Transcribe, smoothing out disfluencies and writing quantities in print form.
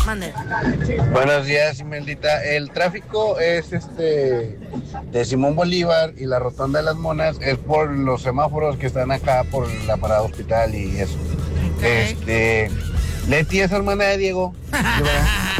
Mande. Buenos días, Imeldita. El tráfico es de Simón Bolívar y la Rotonda de las Monas, es por los semáforos que están acá por la parada hospital y eso. Ok. Leti es hermana de Diego.